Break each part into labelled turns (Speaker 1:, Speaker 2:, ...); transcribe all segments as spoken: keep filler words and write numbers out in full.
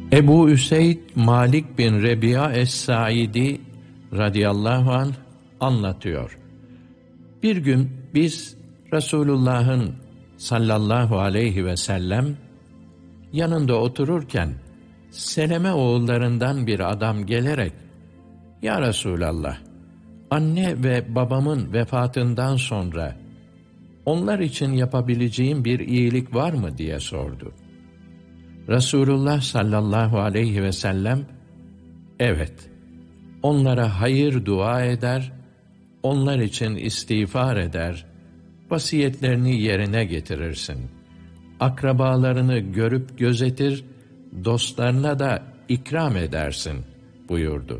Speaker 1: Ebu Üseyd Malik bin Rebi'a Es-Saidi radıyallahu anh anlatıyor. Bir gün biz Resulullah'ın sallallahu aleyhi ve sellem yanında otururken Seleme oğullarından bir adam gelerek "Ya Resulallah, anne ve babamın vefatından sonra onlar için yapabileceğim bir iyilik var mı?" diye sordu. Resulullah sallallahu aleyhi ve sellem, "Evet, onlara hayır dua eder, onlar için istiğfar eder, vasiyetlerini yerine getirirsin. Akrabalarını görüp gözetir, dostlarına da ikram edersin." buyurdu.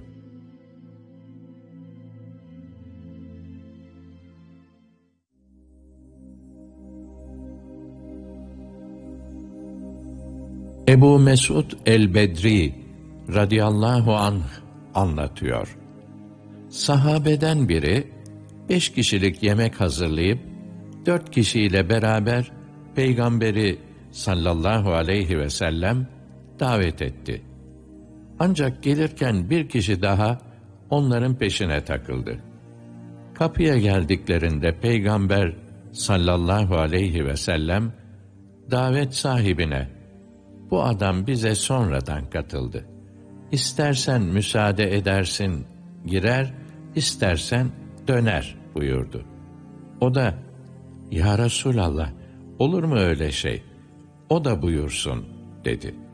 Speaker 1: Ebu Mesud el-Bedri radıyallahu anh anlatıyor. Sahabeden biri beş kişilik yemek hazırlayıp dört kişiyle beraber Peygamberi sallallahu aleyhi ve sellem davet etti. Ancak gelirken bir kişi daha onların peşine takıldı. Kapıya geldiklerinde Peygamber sallallahu aleyhi ve sellem davet sahibine, "Bu adam bize sonradan katıldı. İstersen müsaade edersin, girer, istersen döner." buyurdu. O da, "Ya Resulallah, olur mu öyle şey? O da buyursun." dedi.